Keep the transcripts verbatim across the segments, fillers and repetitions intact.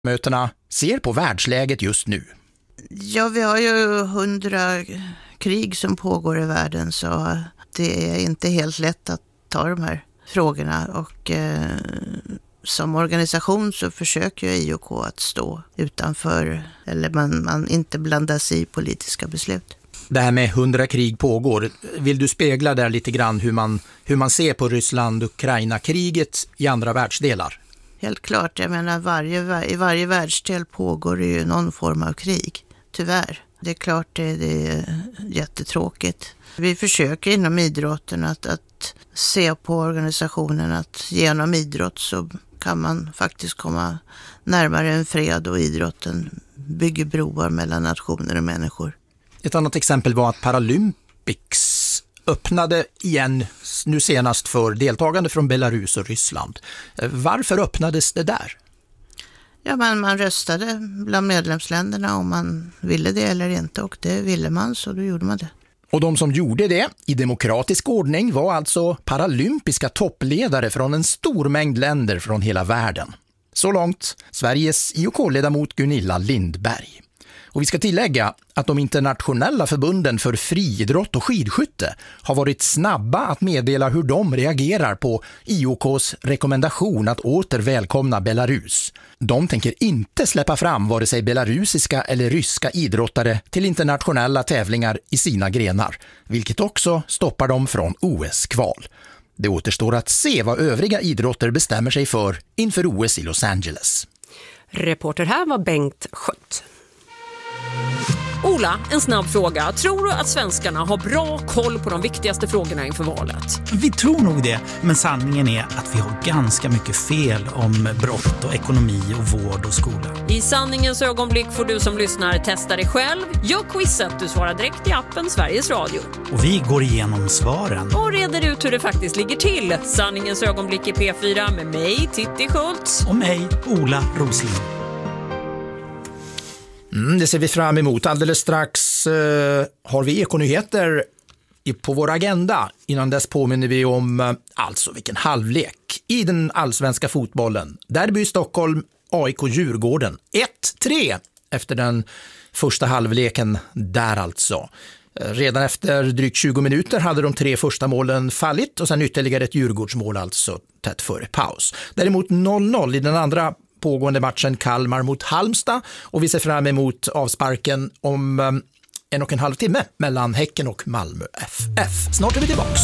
mötena ser på världsläget just nu. Ja, vi har ju hundra krig som pågår i världen, så det är inte helt lätt att ta de här frågorna. Och eh, som organisation så försöker ju I O K att stå utanför, eller man, man inte blandar sig i politiska beslut. Det här med hundra krig pågår. Vill du spegla där lite grann hur man, hur man ser på Ryssland-Ukraina-kriget i andra världsdelar? Helt klart, jag menar varje, i varje världsdel pågår det ju någon form av krig, tyvärr. Det är klart det, det är jättetråkigt. Vi försöker inom idrotten att, att se på organisationen att genom idrott så kan man faktiskt komma närmare en fred, och idrotten bygger broar mellan nationer och människor. Ett annat exempel var att Paralympics öppnade igen nu senast för deltagande från Belarus och Ryssland. Varför öppnades det där? Ja, man, man röstade bland medlemsländerna om man ville det eller inte, och det ville man, så då gjorde man det. Och de som gjorde det i demokratisk ordning var alltså paralympiska toppledare från en stor mängd länder från hela världen. Så långt Sveriges I O K-ledamot Gunilla Lindberg. Och vi ska tillägga att de internationella förbunden för friidrott och skidskytte har varit snabba att meddela hur de reagerar på I O K:s rekommendation att åter välkomna Belarus. De tänker inte släppa fram vare sig belarusiska eller ryska idrottare till internationella tävlingar i sina grenar, vilket också stoppar dem från O S-kval. Det återstår att se vad övriga idrotter bestämmer sig för inför O S i Los Angeles. Reporter här var Bengt Skött. Ola, en snabb fråga. Tror du att svenskarna har bra koll på de viktigaste frågorna inför valet? Vi tror nog det, men sanningen är att vi har ganska mycket fel om brott och ekonomi och vård och skola. I sanningens ögonblick får du som lyssnar testa dig själv. Gör quizet, du svarar direkt i appen Sveriges Radio. Och vi går igenom svaren. Och reder ut hur det faktiskt ligger till. Sanningens ögonblick i P fyra med mig, Titti Schultz. Och mig, Ola Rosling. Mm, det ser vi fram emot. Alldeles strax eh, har vi ekonyheter på vår agenda. Innan dess påminner vi om eh, alltså vilken halvlek i den allsvenska fotbollen. Derby Stockholm, A I K Djurgården. ett tre efter den första halvleken där alltså. Eh, redan efter drygt tjugo minuter hade de tre första målen fallit och sen ytterligare ett Djurgårdsmål alltså tätt före paus. Däremot noll noll i den andra pågående matchen Kalmar mot Halmstad, och vi ser fram emot avsparken om um, en och en halv timme mellan Häcken och Malmö F F. Snart är vi tillbaks.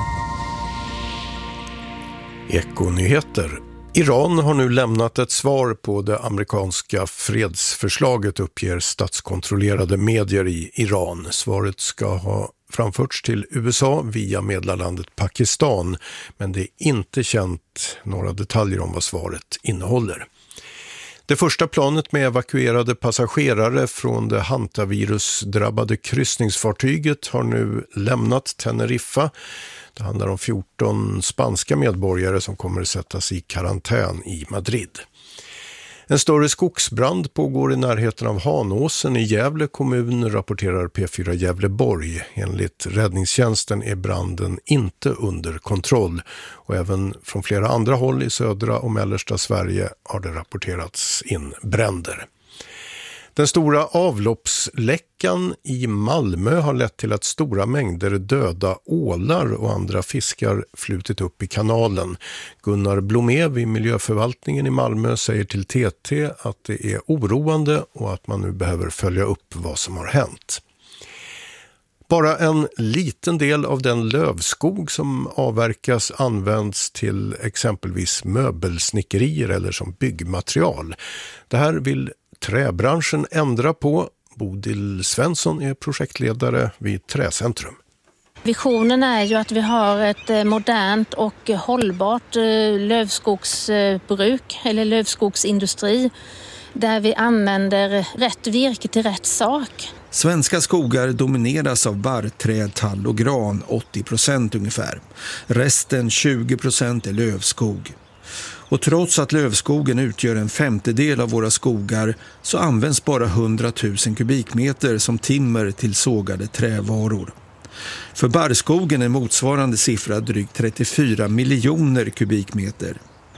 Ekonyheter. Iran har nu lämnat ett svar på det amerikanska fredsförslaget, uppger statskontrollerade medier i Iran. Svaret ska ha framförts till U S A via medlarlandet Pakistan, men det är inte känt några detaljer om vad svaret innehåller. Det första planet med evakuerade passagerare från det hantavirusdrabbade kryssningsfartyget har nu lämnat Teneriffa. Det handlar om fjorton spanska medborgare som kommer att sättas i karantän i Madrid. En större skogsbrand pågår i närheten av Hanåsen i Gävle kommun, rapporterar P fyra Gävleborg. Enligt räddningstjänsten är branden inte under kontroll, och även från flera andra håll i södra och mellersta Sverige har det rapporterats in bränder. Den stora avloppsläckan i Malmö har lett till att stora mängder döda ålar och andra fiskar flutit upp i kanalen. Gunnar Blomé vid miljöförvaltningen i Malmö säger till T T att det är oroande och att man nu behöver följa upp vad som har hänt. Bara en liten del av den lövskog som avverkas används till exempelvis möbelsnickerier eller som byggmaterial. Det här vill träbranschen ändra på. Bodil Svensson är projektledare vid Träcentrum. Visionen är ju att vi har ett modernt och hållbart lövskogsbruk eller lövskogsindustri där vi använder rätt virke till rätt sak. Svenska skogar domineras av barrträd, tall och gran, åttio procent ungefär. Resten, tjugo procent, är lövskog. Och trots att lövskogen utgör en femtedel av våra skogar så används bara hundratusen kubikmeter som timmer till sågade trävaror. För barrskogen är motsvarande siffra drygt trettiofyra miljoner kubikmeter.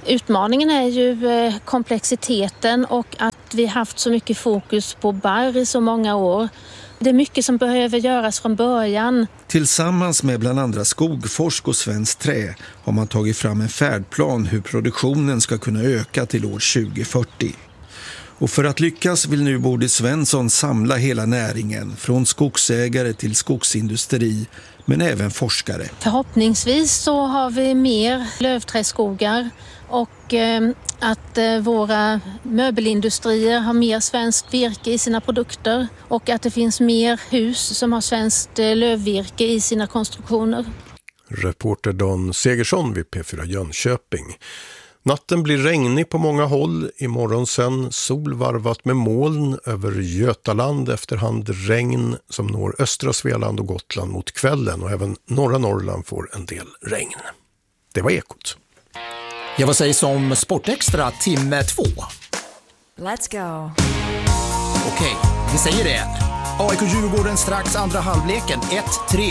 Utmaningen är ju komplexiteten och att vi haft så mycket fokus på barr i så många år. Det är mycket som behöver göras från början. Tillsammans med bland andra Skogforsk och Svenskt Trä har man tagit fram en färdplan hur produktionen ska kunna öka till år tjugo fyrtio. Och för att lyckas vill nu Bodil Svensson samla hela näringen, från skogsägare till skogsindustri, men även forskare. Förhoppningsvis så har vi mer lövträskogar och eh, att eh, våra möbelindustrier har mer svenskt virke i sina produkter och att det finns mer hus som har svenskt eh, lövvirke i sina konstruktioner. Reporter Dan Segersson vid P fyra Jönköping. Natten blir regnig på många håll, imorgon sen solvarvat med moln över Götaland, efterhand regn som når östra Svealand och Gotland mot kvällen, och även norra Norrland får en del regn. Det var Ekot. Jag vad sägs om Sportextra timme två? Let's go. Okej, vi säger det. A I K Djurgården strax andra halvleken ett tre.